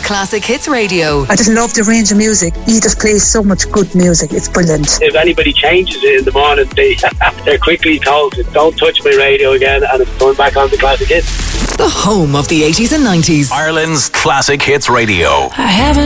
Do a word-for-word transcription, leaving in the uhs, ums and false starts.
Classic Hits Radio. I just love the range of music. He just plays so much good music. It's brilliant. If anybody changes it in the morning, they, they're quickly told, don't touch my radio again, and it's going back on the Classic Hits. The home of the eighties and nineties. Ireland's Classic Hits Radio. I haven't